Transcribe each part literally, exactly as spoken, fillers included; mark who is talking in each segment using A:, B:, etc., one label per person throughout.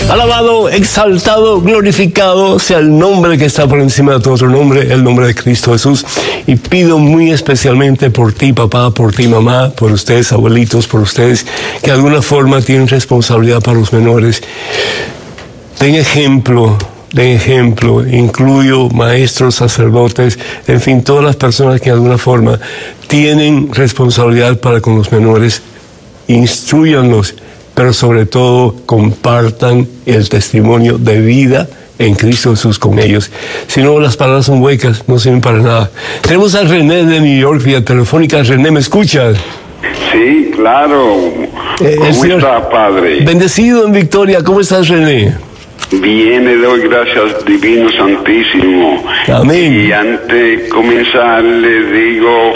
A: Alabado, exaltado, glorificado sea el nombre que está por encima de todo otro nombre, el nombre de Cristo Jesús. Y pido muy especialmente por ti, papá, por ti, mamá, por ustedes, abuelitos, por ustedes que de alguna forma tienen responsabilidad para los menores. Den ejemplo, den ejemplo. Incluyo maestros, sacerdotes, en fin, todas las personas que de alguna forma tienen responsabilidad para con los menores. Instrúyanlos, pero sobre todo compartan el testimonio de vida en Cristo Jesús con ellos. Si no, las palabras son huecas, no sirven para nada. Tenemos a René de New York vía telefónica. René, ¿me escuchas?
B: Sí, claro.
A: Eh,
B: ¿Cómo
A: señor,
B: está, padre?
A: Bendecido en victoria. ¿Cómo estás, René?
B: Bien, le doy gracias, Divino Santísimo.
A: Amén.
B: Y antes de comenzar, le digo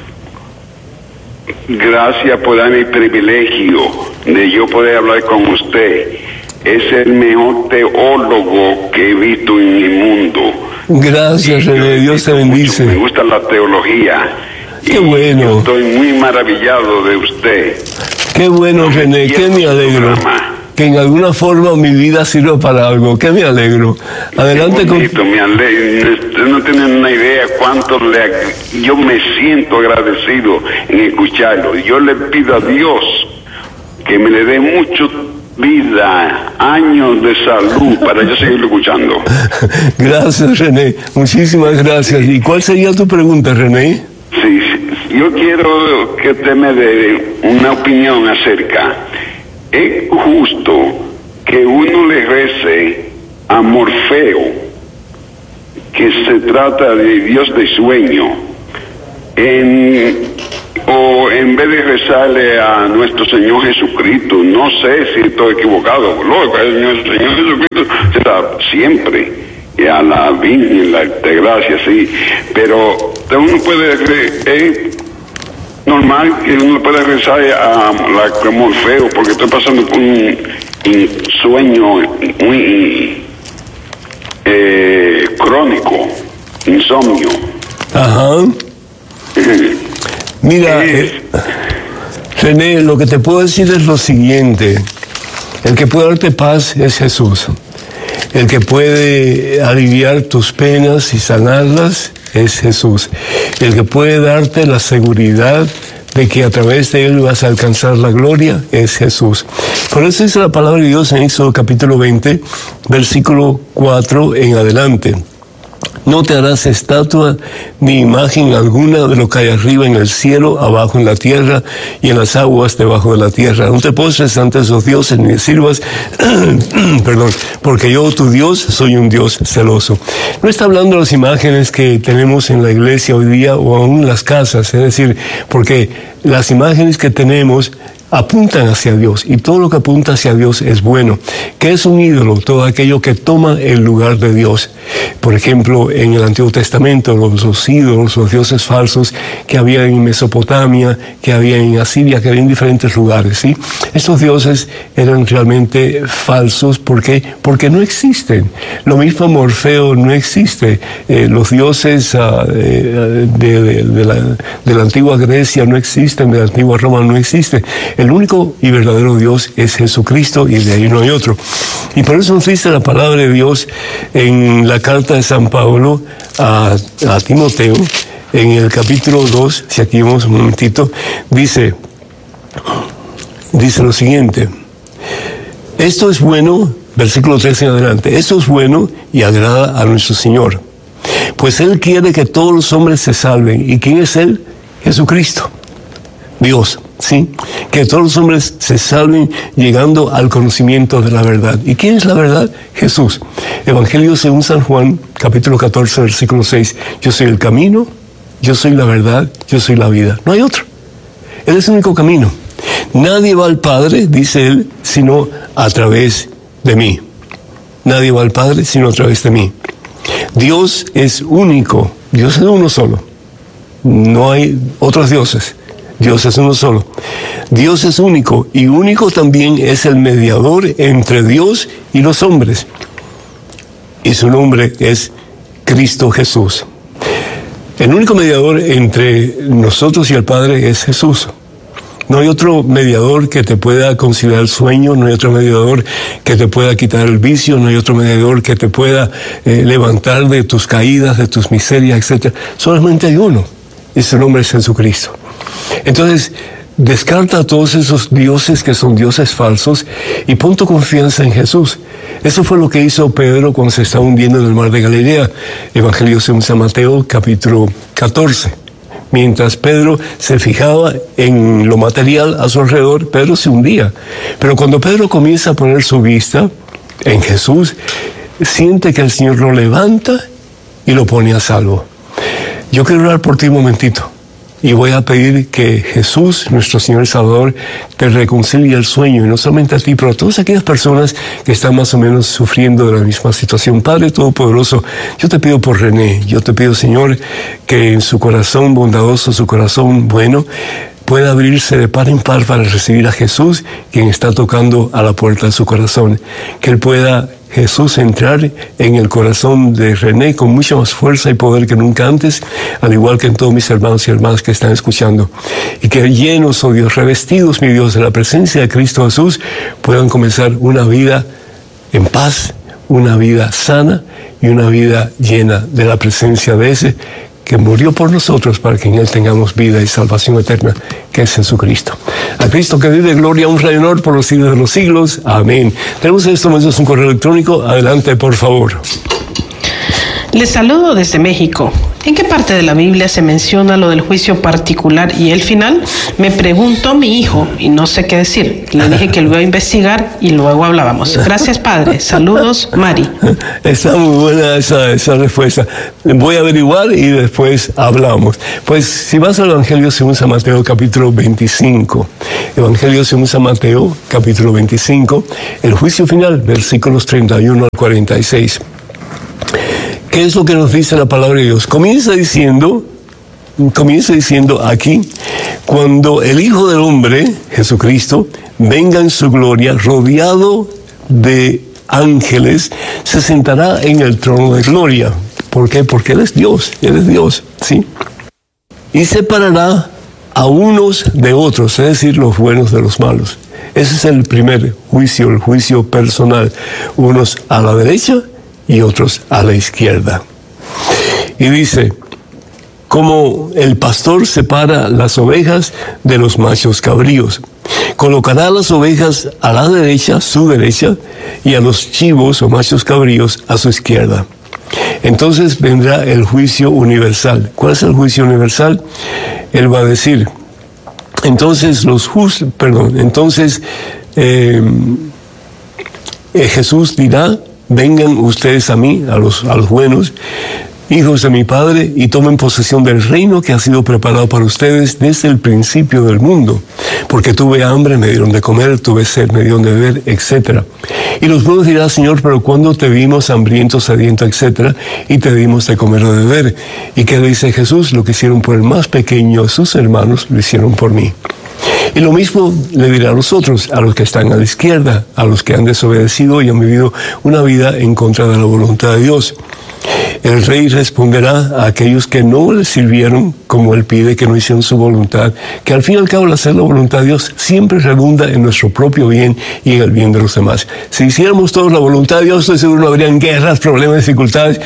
B: gracias por darme el privilegio de yo poder hablar con usted. Es el mejor teólogo que he visto en el mundo.
A: Gracias, René. Dios te bendice.
B: Mucho, me gusta la teología.
A: Qué
B: y
A: bueno.
B: Yo estoy muy maravillado de usted.
A: Qué bueno, René. Qué me alegro. Que en alguna forma mi vida sirva para algo. Que me alegro. Adelante con...
B: Me alegro. Usted no tiene una idea cuánto le... Yo me siento agradecido en escucharlo. Yo le pido a Dios que me le dé mucho vida, años de salud para yo seguirlo escuchando.
A: Gracias, René. Muchísimas gracias. ¿Y cuál sería tu pregunta, René?
B: Sí, sí. Yo quiero que usted me dé una opinión acerca. ¿Es justo que uno le rece a Morfeo, que se trata de Dios de sueño, en, o en vez de rezarle a nuestro Señor Jesucristo? No sé si estoy equivocado, loco, el Señor Jesucristo será siempre, y a la Virgen, la de gracia, sí, pero uno puede creer, normal que uno pueda rezar a la Morfeo, porque estoy pasando por un, un sueño muy eh, crónico, insomnio.
A: Ajá. Mira, eh, René, lo que te puedo decir es lo siguiente. El que puede darte paz es Jesús. El que puede aliviar tus penas y sanarlas es Jesús. El que puede darte la seguridad de que a través de Él vas a alcanzar la gloria es Jesús. Por eso dice la palabra de Dios en Éxodo capítulo veinte, versículo cuatro en adelante. No te harás estatua ni imagen alguna de lo que hay arriba en el cielo, abajo en la tierra y en las aguas debajo de la tierra. No te postres ante esos dioses ni sirvas, perdón, porque yo, tu Dios, soy un Dios celoso. No está hablando de las imágenes que tenemos en la iglesia hoy día o aún en las casas, es decir, porque las imágenes que tenemos apuntan hacia Dios, y todo lo que apunta hacia Dios es bueno. ¿Qué es un ídolo? Todo aquello que toma el lugar de Dios. Por ejemplo, en el Antiguo Testamento, los, los ídolos, los dioses falsos que había en Mesopotamia, que había en Asiria, que había en diferentes lugares, ¿sí? Estos dioses eran realmente falsos. ¿Por qué? Porque no existen. Lo mismo Morfeo no existe. Eh, los dioses uh, de, de, de, la, de la antigua Grecia no existen, de la antigua Roma no existen. El único y verdadero Dios es Jesucristo, y de ahí no hay otro. Y por eso nos dice la palabra de Dios en la carta de San Pablo a, a Timoteo, en el capítulo dos, si aquí vemos un momentito, dice, dice lo siguiente: esto es bueno, versículo tres en adelante, esto es bueno y agrada a nuestro Señor, pues Él quiere que todos los hombres se salven. ¿Y quién es Él? Jesucristo, Dios. Sí, que todos los hombres se salven llegando al conocimiento de la verdad. ¿Y quién es la verdad? Jesús. Evangelio según San Juan, capítulo catorce, versículo seis. Yo soy el camino, yo soy la verdad, yo soy la vida. No hay otro. Él es el único camino. Nadie va al Padre, dice Él, sino a través de mí. Nadie va al Padre, sino a través de mí. Dios es único. Dios es uno solo. No hay otros dioses. Dios es uno solo. Dios es único, y único también es el mediador entre Dios y los hombres. Y su nombre es Cristo Jesús. El único mediador entre nosotros y el Padre es Jesús. No hay otro mediador que te pueda conciliar el sueño, no hay otro mediador que te pueda quitar el vicio, no hay otro mediador que te pueda eh, levantar de tus caídas, de tus miserias, etcétera. Solamente hay uno, y su nombre es Jesucristo. Entonces, descarta a todos esos dioses que son dioses falsos y pon tu confianza en Jesús. Eso fue lo que hizo Pedro cuando se estaba hundiendo en el mar de Galilea. Evangelio según San Mateo, capítulo catorce. Mientras Pedro se fijaba en lo material a su alrededor, Pedro se hundía. Pero cuando Pedro comienza a poner su vista en Jesús, siente que el Señor lo levanta y lo pone a salvo. Yo quiero orar por ti un momentito. Y voy a pedir que Jesús, nuestro Señor y Salvador, te reconcilie el sueño, y no solamente a ti, pero a todas aquellas personas que están más o menos sufriendo de la misma situación. Padre Todopoderoso, yo te pido por René, yo te pido, Señor, que en su corazón bondadoso, su corazón bueno, pueda abrirse de par en par para recibir a Jesús, quien está tocando a la puerta de su corazón. Que Él pueda, Jesús, entrar en el corazón de René con mucha más fuerza y poder que nunca antes, al igual que en todos mis hermanos y hermanas que están escuchando. Y que llenos, oh Dios, revestidos, mi Dios, de la presencia de Cristo Jesús, puedan comenzar una vida en paz, una vida sana y una vida llena de la presencia de ese que murió por nosotros para que en Él tengamos vida y salvación eterna, que es Jesucristo. A Cristo que vive, gloria, honra y honor por los siglos de los siglos. Amén. Tenemos en estos momentos un correo electrónico. Adelante, por favor.
C: Les saludo desde México. ¿En qué parte de la Biblia se menciona lo del juicio particular y el final? Me preguntó mi hijo y no sé qué decir. Le dije que lo iba a investigar y luego hablábamos. Gracias, padre. Saludos, Mari.
A: Está muy buena esa, esa respuesta. Voy a averiguar y después hablamos. Pues si vas al Evangelio según San Mateo, capítulo veinticinco. Evangelio según San Mateo, capítulo veinticinco. El juicio final, versículos treinta y uno al cuarenta y seis. ¿Qué es lo que nos dice la palabra de Dios? Comienza diciendo, comienza diciendo aquí, cuando el Hijo del Hombre, Jesucristo, venga en su gloria, rodeado de ángeles, se sentará en el trono de gloria. ¿Por qué? Porque Él es Dios, Él es Dios, ¿sí? Y separará a unos de otros, es decir, los buenos de los malos. Ese es el primer juicio, el juicio personal. Unos a la derecha y otros a la izquierda. Y dice, como el pastor separa las ovejas de los machos cabríos, colocará las ovejas a la derecha, su derecha, y a los chivos o machos cabríos a su izquierda. Entonces vendrá el juicio universal. ¿Cuál es el juicio universal? Él va a decir, entonces los justos, perdón, entonces eh, eh, Jesús dirá, vengan ustedes a mí, a los, a los buenos, hijos de mi Padre, y tomen posesión del reino que ha sido preparado para ustedes desde el principio del mundo. Porque tuve hambre, me dieron de comer, tuve sed, me dieron de beber, etcétera. Y los buenos dirán, Señor, pero cuando te vimos hambriento, sediento, etcétera, y te dimos de comer o de beber. ¿Y qué dice Jesús? Lo que hicieron por el más pequeño de sus hermanos, lo hicieron por mí. Y lo mismo le dirá a los otros, a los que están a la izquierda, a los que han desobedecido y han vivido una vida en contra de la voluntad de Dios. El rey responderá a aquellos que no le sirvieron como Él pide, que no hicieron su voluntad, que al fin y al cabo el hacer la voluntad de Dios siempre redunda en nuestro propio bien y en el bien de los demás. Si hiciéramos todos la voluntad de Dios, estoy seguro no habrían guerras, problemas, dificultades,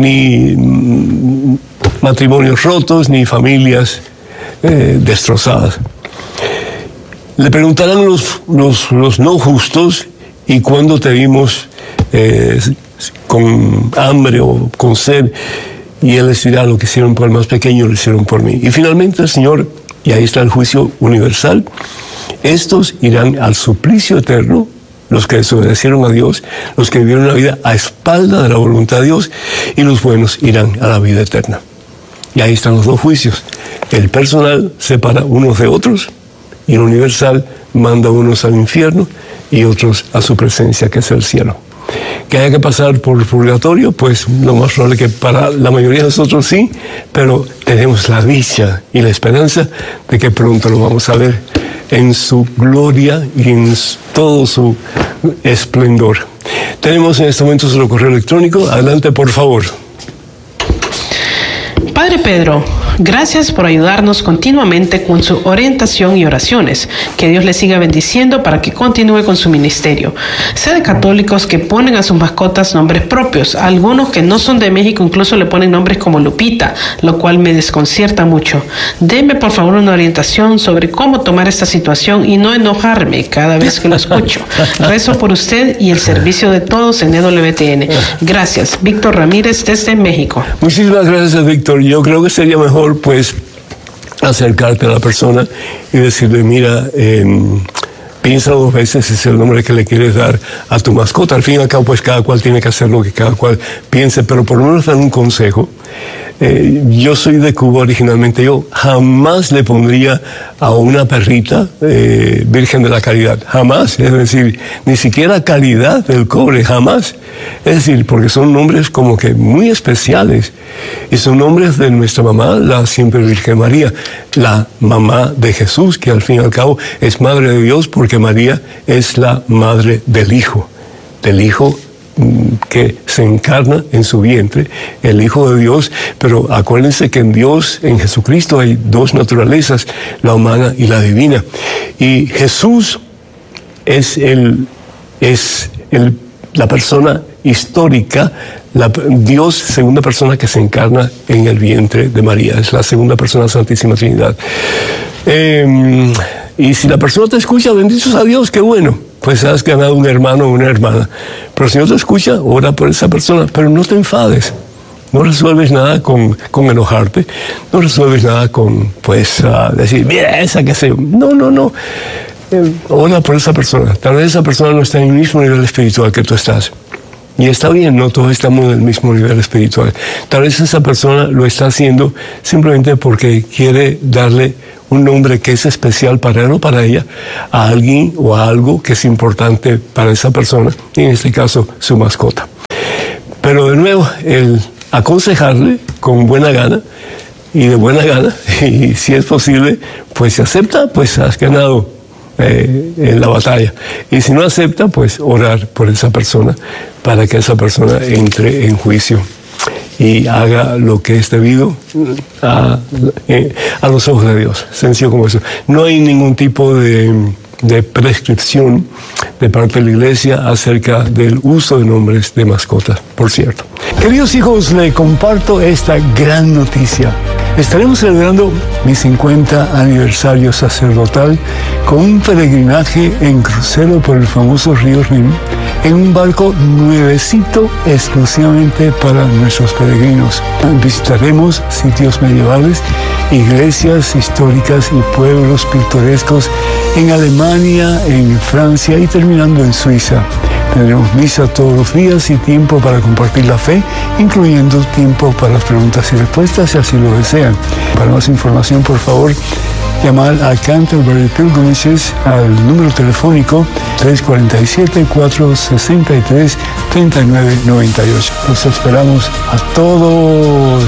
A: ni matrimonios rotos, ni familias eh, destrozadas. Le preguntarán los, los, los no justos, ¿y cuándo te vimos eh, con hambre o con sed? Y Él les dirá, lo que hicieron por el más pequeño, lo hicieron por mí. Y finalmente el Señor, y ahí está el juicio universal, estos irán al suplicio eterno, los que desobedecieron a Dios, los que vivieron una vida a espalda de la voluntad de Dios, y los buenos irán a la vida eterna. Y ahí están los dos juicios. El personal separa unos de otros, y el universal manda unos al infierno y otros a su presencia, que es el cielo. Que haya que pasar por el purgatorio, pues lo más probable que para la mayoría de nosotros sí, pero tenemos la dicha y la esperanza de que pronto lo vamos a ver en su gloria y en todo su esplendor. Tenemos en este momento su correo electrónico. Adelante, por favor.
C: Padre Pedro, Gracias por ayudarnos continuamente con su orientación y oraciones. Que Dios le siga bendiciendo para que continúe con su ministerio. Sé de católicos que ponen a sus mascotas nombres propios. Algunos que no son de México incluso le ponen nombres como Lupita, lo cual me desconcierta mucho. Deme por favor una orientación sobre cómo tomar esta situación y no enojarme cada vez que lo escucho. Rezo por usted y el servicio de todos en E W T N. Gracias. Víctor Ramírez desde México.
A: Muchísimas gracias, Víctor. Yo creo que sería mejor, pues, acercarte a la persona y decirle, mira, eh, piensa dos veces si es el nombre que le quieres dar a tu mascota. Al fin y al cabo, pues, cada cual tiene que hacer lo que cada cual piense, pero por lo menos dar un consejo. Eh, yo soy de Cuba originalmente, yo jamás le pondría a una perrita eh, Virgen de la Caridad, jamás, es decir, ni siquiera Caridad del Cobre, jamás, es decir, porque son nombres como que muy especiales, y son nombres de nuestra mamá, la siempre Virgen María, la mamá de Jesús, que al fin y al cabo es Madre de Dios, porque María es la madre del Hijo, del Hijo que se encarna en su vientre, el Hijo de Dios, pero acuérdense que en Dios, en Jesucristo, hay dos naturalezas, la humana y la divina. Y Jesús es, el, es el, la persona histórica, la, Dios, segunda persona que se encarna en el vientre de María, es la segunda persona de la Santísima Trinidad. Eh, y si la persona te escucha, benditos a Dios, qué bueno, pues has ganado un hermano o una hermana. Pero si no te escucha, ora por esa persona, pero no te enfades. No resuelves nada con, con enojarte, no resuelves nada con, pues, uh, decir, mira, esa que se... No, no, no. Eh, ora por esa persona. Tal vez esa persona no está en el mismo nivel espiritual que tú estás. Y está bien, no todos estamos en el mismo nivel espiritual. Tal vez esa persona lo está haciendo simplemente porque quiere darle un nombre que es especial para él o para ella, a alguien o a algo que es importante para esa persona, y en este caso su mascota. Pero de nuevo, el aconsejarle con buena gana y de buena gana, y si es posible, pues si acepta, pues has ganado eh, en la batalla. Y si no acepta, pues orar por esa persona para que esa persona entre en juicio y haga lo que es debido a, a los ojos de Dios. Sencillo como eso. No hay ningún tipo de, de prescripción de parte de la Iglesia acerca del uso de nombres de mascotas, por cierto. Queridos hijos, le comparto esta gran noticia. Estaremos celebrando mi cincuenta aniversario sacerdotal con un peregrinaje en crucero por el famoso río Rin, en un barco nuevecito exclusivamente para nuestros peregrinos. Visitaremos sitios medievales, iglesias históricas y pueblos pintorescos en Alemania, en Francia y terminando en Suiza. Tendremos misa todos los días y tiempo para compartir la fe, incluyendo tiempo para las preguntas y respuestas, si así lo desean. Para más información, por favor, llamar a Canterbury Pilgrimages al número telefónico tres cuatro siete, cuatro seis tres, tres nueve nueve ocho. Los esperamos a todos.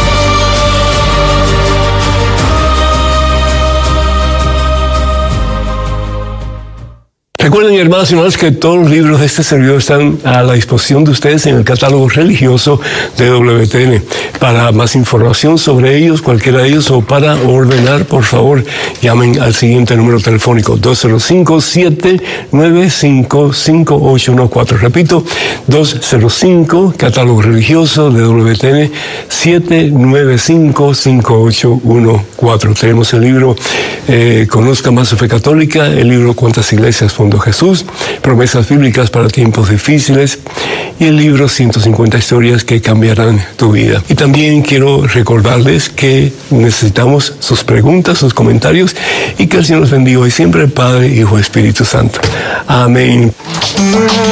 A: Recuerden, hermanos y hermanas, que todos los libros de este servidor están a la disposición de ustedes en el catálogo religioso de E W T N. Para más información sobre ellos, cualquiera de ellos, o para ordenar, por favor, llamen al siguiente número telefónico, dos cero cinco, siete nueve cinco, cinco ocho uno cuatro. Repito, dos cero cinco, catálogo religioso de E W T N, siete nueve cinco, cinco ocho uno cuatro. Tenemos el libro eh, Conozca más su fe católica, el libro Cuántas iglesias fundó Jesús, promesas bíblicas para tiempos difíciles, y el libro ciento cincuenta historias que cambiarán tu vida. Y también quiero recordarles que necesitamos sus preguntas, sus comentarios, y que el Señor los bendiga hoy siempre, Padre, Hijo, Espíritu Santo. Amén.